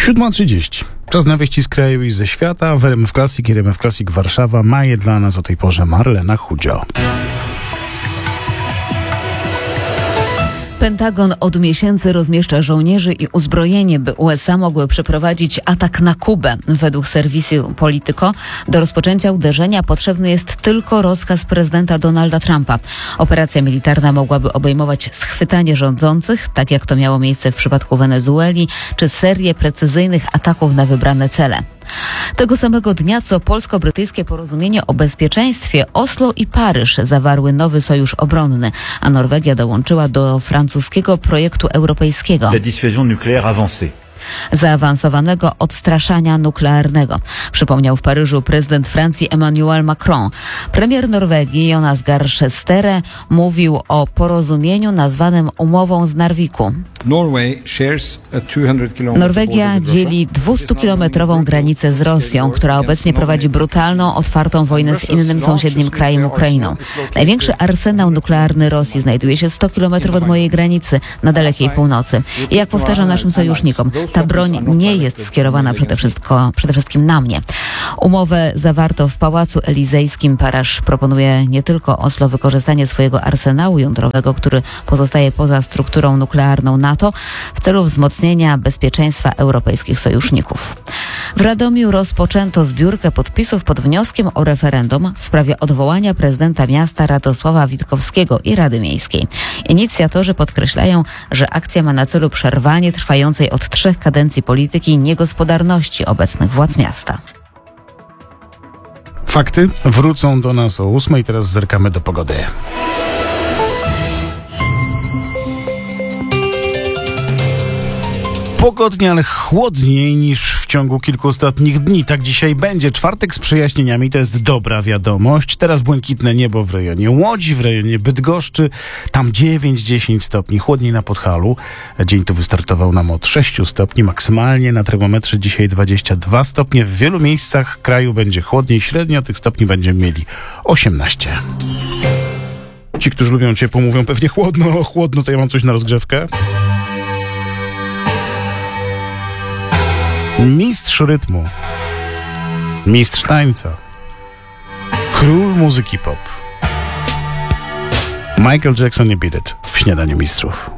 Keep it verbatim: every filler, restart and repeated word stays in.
siódma trzydzieści. Czas na wieści z kraju i ze świata. W R M F Classic i R M F Classic Warszawa ma je dla nas o tej porze Marlena Chudzio. Pentagon od miesięcy rozmieszcza żołnierzy i uzbrojenie, by U S A mogły przeprowadzić atak na Kubę. Według serwisu Politico do rozpoczęcia uderzenia potrzebny jest tylko rozkaz prezydenta Donalda Trumpa. Operacja militarna mogłaby obejmować schwytanie rządzących, tak jak to miało miejsce w przypadku Wenezueli, czy serię precyzyjnych ataków na wybrane cele. Tego samego dnia, co polsko-brytyjskie porozumienie o bezpieczeństwie, Oslo i Paryż zawarły nowy sojusz obronny, a Norwegia dołączyła do francuskiego projektu europejskiego. La dissuasion nucléaire avancée. Zaawansowanego odstraszania nuklearnego, przypomniał w Paryżu prezydent Francji Emmanuel Macron. Premier Norwegii Jonas Gahr Støre mówił o porozumieniu nazwanym umową z Narviku. Norwegia dzieli dwustukilometrową granicę z Rosją, która obecnie prowadzi brutalną, otwartą wojnę z innym sąsiednim krajem, Ukrainą. Największy arsenał nuklearny Rosji znajduje się sto kilometrów od mojej granicy, na dalekiej północy. I jak powtarzam naszym sojusznikom, ta broń nie jest skierowana przede, wszystko, przede wszystkim na mnie. Umowę zawarto w Pałacu Elizejskim. Paryż proponuje nie tylko Oslo wykorzystanie swojego arsenału jądrowego, który pozostaje poza strukturą nuklearną NATO, w celu wzmocnienia bezpieczeństwa europejskich sojuszników. W Radomiu rozpoczęto zbiórkę podpisów pod wnioskiem o referendum w sprawie odwołania prezydenta miasta Radosława Witkowskiego i Rady Miejskiej. Inicjatorzy podkreślają, że akcja ma na celu przerwanie trwającej od trzech kadencji polityki niegospodarności obecnych władz miasta. Fakty wrócą do nas o ósmej. Teraz zerkamy do pogody. Pogodnie, ale chłodniej niż w ciągu kilku ostatnich dni. Tak dzisiaj będzie. Czwartek z przejaśnieniami, to jest dobra wiadomość. Teraz błękitne niebo w rejonie Łodzi, w rejonie Bydgoszczy. Tam dziewięć dziesięć stopni. Chłodniej na Podhalu. Dzień tu wystartował nam od sześciu stopni. Maksymalnie na termometrze dzisiaj dwadzieścia dwa stopnie. W wielu miejscach kraju będzie chłodniej. Średnio tych stopni będziemy mieli osiemnaście. Ci, którzy lubią ciepło, mówią pewnie chłodno, chłodno, to ja mam coś na rozgrzewkę. Mistrz rytmu, mistrz tańca, król muzyki pop, Michael Jackson i Beat It w Śniadaniu Mistrzów.